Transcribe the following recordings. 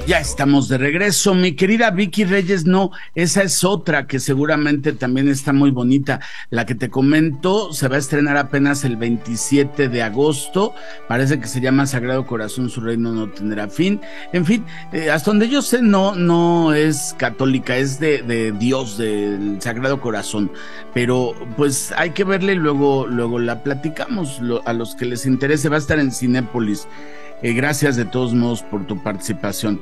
Ya estamos de regreso, mi querida Vicky Reyes. No, esa es otra que seguramente también está muy bonita. La que te comento se va a estrenar apenas el 27 de agosto. Parece que se llama Sagrado Corazón, su reino no tendrá fin. En fin, hasta donde yo sé, no es católica, es de Dios, del Sagrado Corazón. Pero pues hay que verle, luego la platicamos. A los que les interese, va a estar en Cinépolis. Gracias de todos modos por tu participación.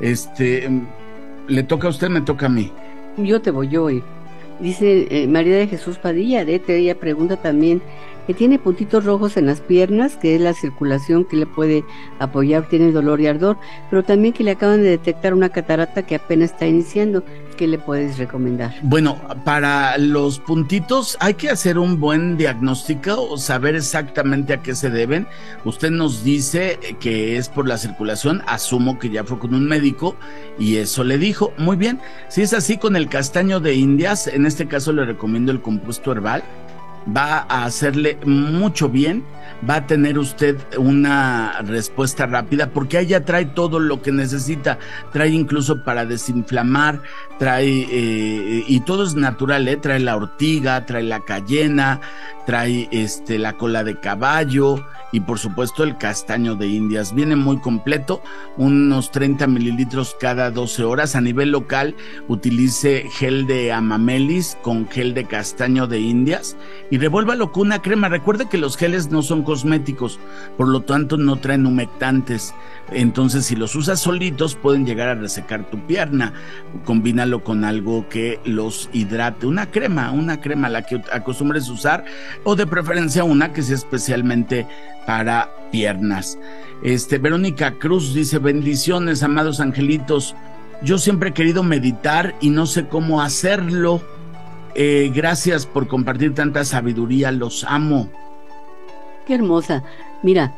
¿Le toca a usted, me toca a mí? Yo te voy hoy. Dice María de Jesús Padilla, ella pregunta también que tiene puntitos rojos en las piernas, que es la circulación que le puede apoyar, tiene dolor y ardor, pero también que le acaban de detectar una catarata que apenas está iniciando. ¿Qué le puedes recomendar? Bueno, para los puntitos hay que hacer un buen diagnóstico, saber exactamente a qué se deben. Usted nos dice que es por la circulación, asumo que ya fue con un médico y eso le dijo. Muy bien, si es así, con el castaño de Indias, en este caso le recomiendo el compuesto herbal, va a hacerle mucho bien, va a tener usted una respuesta rápida, porque ella trae todo lo que necesita, trae incluso para desinflamar, trae, y todo es natural, trae la ortiga, trae la cayena, trae la cola de caballo, y por supuesto el castaño de Indias. Viene muy completo, unos 30 mililitros cada 12 horas. A nivel local, utilice gel de amamelis con gel de castaño de Indias y revuélvalo con una crema. Recuerde que los geles no son cosméticos, por lo tanto no traen humectantes. Entonces, si los usas solitos, pueden llegar a resecar tu pierna. Combínalo con algo que los hidrate. Una crema, la que acostumbres usar, o de preferencia una que sea especialmente para piernas. Verónica Cruz dice: bendiciones, amados angelitos. Yo siempre he querido meditar y no sé cómo hacerlo. Gracias por compartir tanta sabiduría, los amo. Qué hermosa. Mira,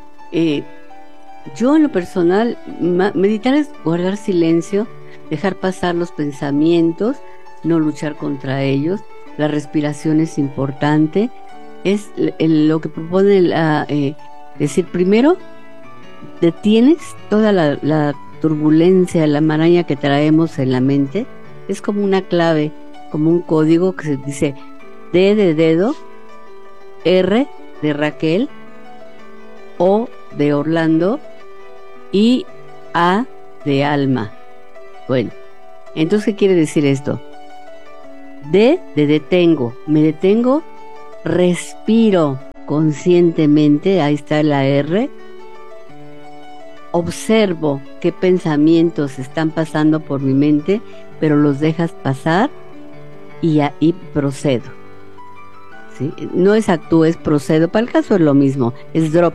yo en lo personal, meditar es guardar silencio, dejar pasar los pensamientos, no luchar contra ellos. La respiración es importante. Es lo que propone decir, primero, detienes toda la turbulencia, la maraña que traemos en la mente. Es como una clave, como un código que se dice D de dedo, R de Raquel, O de Orlando y A de alma. Bueno, entonces, ¿qué quiere decir esto? D de detengo, me detengo, respiro conscientemente, ahí está la R, observo qué pensamientos están pasando por mi mente, pero los dejas pasar y ahí procedo. ¿Sí? No es actúo, es procedo. Para el caso es lo mismo, es drop,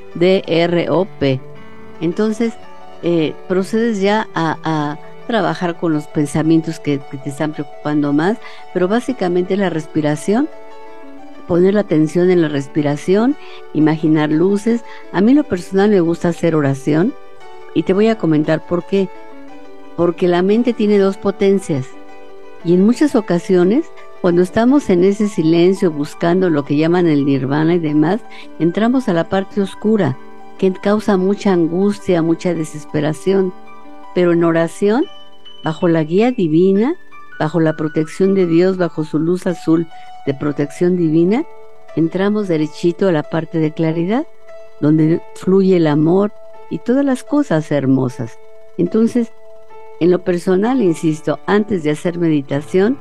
D-R-O-P. Entonces, procedes ya a trabajar con los pensamientos que te están preocupando más, pero básicamente la respiración, poner la atención en la respiración, imaginar luces. A mí en lo personal me gusta hacer oración y te voy a comentar por qué. Porque la mente tiene dos potencias y en muchas ocasiones, cuando estamos en ese silencio buscando lo que llaman el nirvana y demás, entramos a la parte oscura que causa mucha angustia, mucha desesperación. Pero en oración, bajo la guía divina, bajo la protección de Dios, bajo su luz azul de protección divina, entramos derechito a la parte de claridad, donde fluye el amor y todas las cosas hermosas. Entonces, en lo personal, insisto, antes de hacer meditación,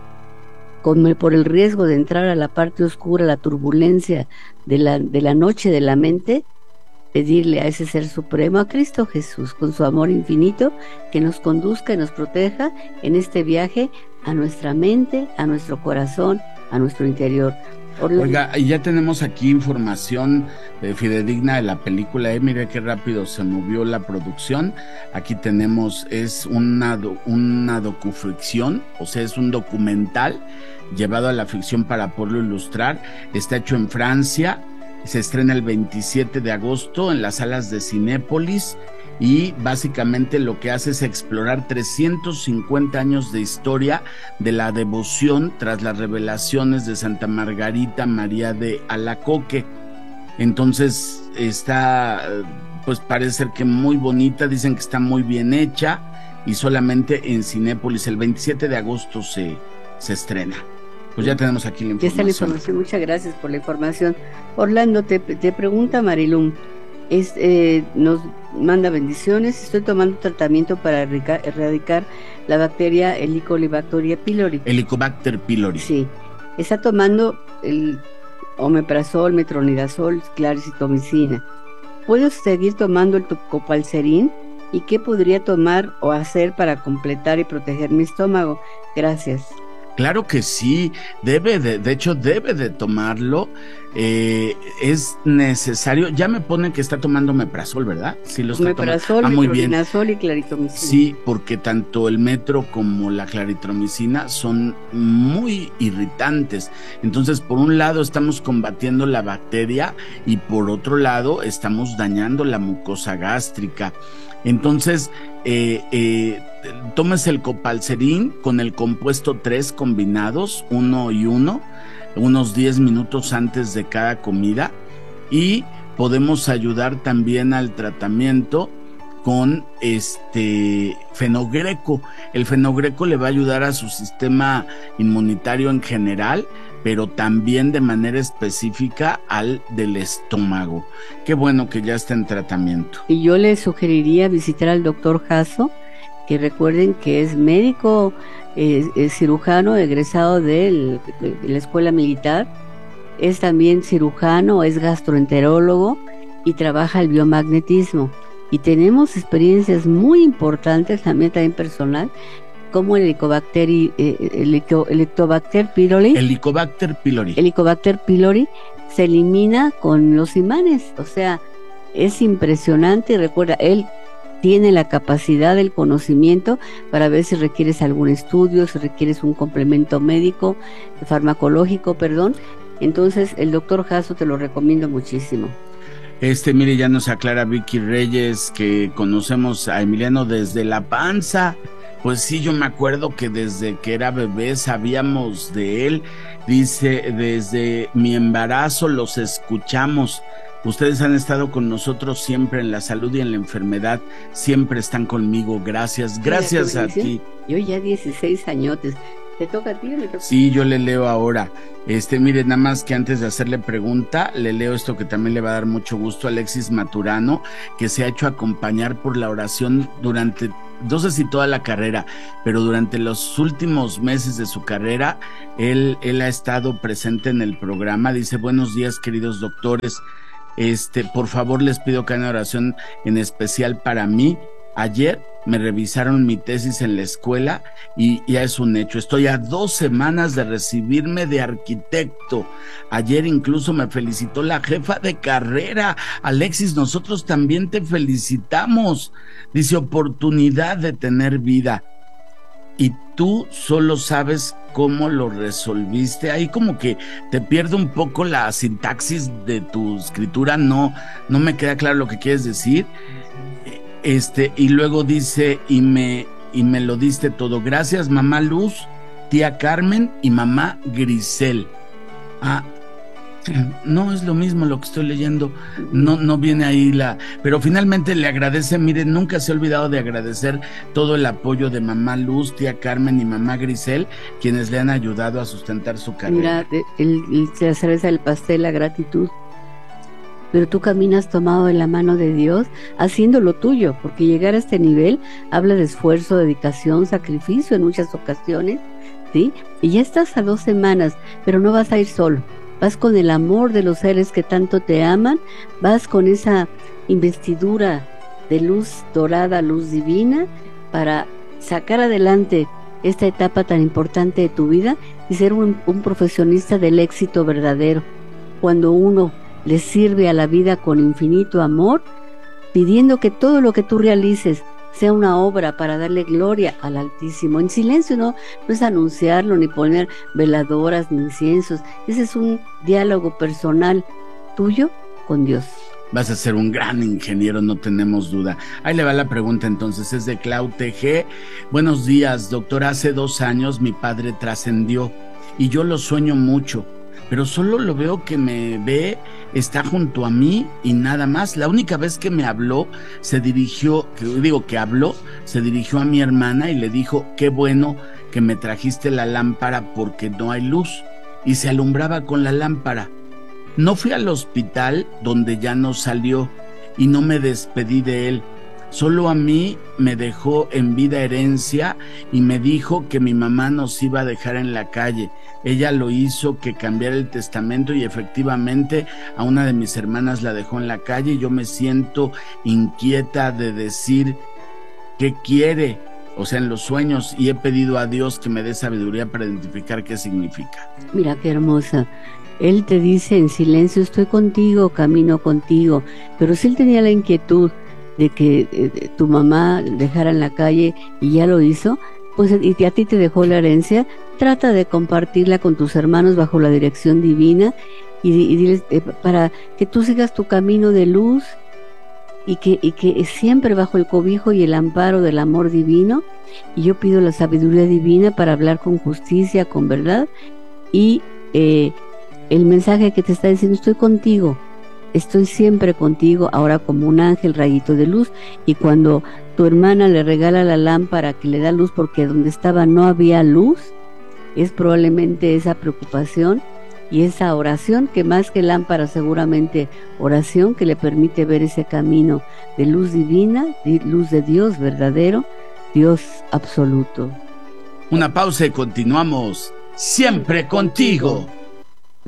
por el riesgo de entrar a la parte oscura, la turbulencia de la noche de la mente, pedirle a ese Ser Supremo, a Cristo Jesús, con su amor infinito, que nos conduzca y nos proteja en este viaje a nuestra mente, a nuestro corazón, a nuestro interior. Oiga, ya tenemos aquí información fidedigna de la película. Mire qué rápido se movió la producción. Aquí tenemos, es una docuficción, o sea, es un documental llevado a la ficción para poderlo ilustrar. Está hecho en Francia. Se estrena el 27 de agosto en las salas de Cinépolis y básicamente lo que hace es explorar 350 años de historia de la devoción tras las revelaciones de Santa Margarita María de Alacoque. Entonces está, pues parece ser que muy bonita, dicen que está muy bien hecha, y solamente en Cinépolis el 27 de agosto se estrena. Pues ya tenemos aquí la información. Ya está la información, muchas gracias por la información. Orlando, te pregunta Marilum, nos manda bendiciones, estoy tomando tratamiento para erradicar la bacteria Helicobacter pylori. Helicobacter pylori. Sí, está tomando el omeprazol, metronidazol, claritomicina. ¿Puedo seguir tomando el copalcerín? ¿Y qué podría tomar o hacer para completar y proteger mi estómago? Gracias. Claro que sí, de hecho debe de tomarlo, es necesario. Ya me ponen que está tomando omeprazol, ¿verdad? Sí, lo está omeprazol, tomando. Muy bien. Y claritromicina. Sí, porque tanto el metro como la claritromicina son muy irritantes. Entonces, por un lado estamos combatiendo la bacteria y por otro lado estamos dañando la mucosa gástrica. Entonces, tomes el copalcerín con el compuesto 3 combinados, 1 y 1, unos 10 minutos antes de cada comida, y podemos ayudar también al tratamiento con fenogreco. El fenogreco le va a ayudar a su sistema inmunitario en general, pero también de manera específica al del estómago. Qué bueno que ya está en tratamiento. Y yo le sugeriría visitar al doctor Jasso, que recuerden que es médico, cirujano egresado de la escuela militar, es también cirujano, es gastroenterólogo y trabaja el biomagnetismo. Y tenemos experiencias muy importantes también personal, como el Helicobacter pylori. Helicobacter pylori. Helicobacter pylori se elimina con los imanes, o sea, es impresionante. Y recuerda, él tiene la capacidad del conocimiento para ver si requieres algún estudio, si requieres un complemento médico, farmacológico, perdón. Entonces, el doctor Jasso te lo recomiendo muchísimo. Mire, ya nos aclara Vicky Reyes que conocemos a Emiliano desde la panza. Pues sí, yo me acuerdo que desde que era bebé sabíamos de él. Dice, desde mi embarazo los escuchamos. Ustedes han estado con nosotros siempre en la salud y en la enfermedad. Siempre están conmigo. Gracias, gracias a ti. Yo ya 16 añotes. ¿Te toca a ti o me toca? Sí, yo le leo ahora. Mire, nada más que antes de hacerle pregunta, le leo esto que también le va a dar mucho gusto a Alexis Maturano, que se ha hecho acompañar por la oración durante, no sé si toda la carrera, pero durante los últimos meses de su carrera, él ha estado presente en el programa. Dice, buenos días, queridos doctores. Por favor, les pido que hagan oración en especial para mí. Ayer me revisaron mi tesis en la escuela y ya es un hecho. Estoy a 2 semanas de recibirme de arquitecto. Ayer incluso me felicitó la jefa de carrera. Alexis, nosotros también te felicitamos. Dice, oportunidad de tener vida. Y tú solo sabes cómo lo resolviste. Ahí como que te pierde un poco la sintaxis de tu escritura. No me queda claro lo que quieres decir. Y luego dice, y me lo diste todo. Gracias, mamá Luz, tía Carmen y mamá Grisel. No es lo mismo lo que estoy leyendo, no viene ahí pero finalmente le agradece. Miren, nunca se ha olvidado de agradecer todo el apoyo de mamá Luz, tía Carmen y mamá Grisel, quienes le han ayudado a sustentar su carrera. Mira, la cereza del pastel, la gratitud. Pero tú caminas tomado de la mano de Dios, haciendo lo tuyo, porque llegar a este nivel habla de esfuerzo, dedicación, sacrificio en muchas ocasiones, ¿sí? Y ya estás a 2 semanas, pero no vas a ir solo. Vas con el amor de los seres que tanto te aman, vas con esa investidura de luz dorada, luz divina, para sacar adelante esta etapa tan importante de tu vida y ser un profesionista del éxito verdadero. Cuando uno le sirve a la vida con infinito amor, pidiendo que todo lo que tú realices sea una obra para darle gloria al Altísimo. En silencio no es anunciarlo, ni poner veladoras, ni inciensos. Ese es un diálogo personal tuyo con Dios. Vas a ser un gran ingeniero, no tenemos duda. Ahí le va la pregunta entonces, es de Clau TG. Buenos días, doctor. Hace 2 años mi padre trascendió y yo lo sueño mucho. pero solo lo veo que me ve, está junto a mí y nada más. La única vez que me habló, se dirigió a mi hermana y le dijo: qué bueno que me trajiste la lámpara porque no hay luz, y se alumbraba con la lámpara. No fui al hospital, donde ya no salió, y no me despedí de él. Solo a mí me dejó en vida herencia y me dijo que mi mamá nos iba a dejar en la calle. Ella lo hizo, que cambiara el testamento, y efectivamente a una de mis hermanas la dejó en la calle. Y yo me siento inquieta de decir qué quiere, o sea, en los sueños, y he pedido a Dios que me dé sabiduría para identificar qué significa. Mira qué hermosa. Él te dice en silencio: estoy contigo, camino contigo. Pero si él tenía la inquietud de que tu mamá dejara en la calle y ya lo hizo, pues y a ti te dejó la herencia, trata de compartirla con tus hermanos bajo la dirección divina y diles para que tú sigas tu camino de luz y que siempre bajo el cobijo y el amparo del amor divino. Y yo pido la sabiduría divina para hablar con justicia, con verdad, y el mensaje que te está diciendo: estoy contigo, estoy siempre contigo, ahora como un ángel, rayito de luz. Y cuando tu hermana le regala la lámpara que le da luz porque donde estaba no había luz, es probablemente esa preocupación y esa oración, que más que lámpara seguramente oración, que le permite ver ese camino de luz divina, de luz de Dios verdadero, Dios absoluto. Una pausa y continuamos. Siempre contigo.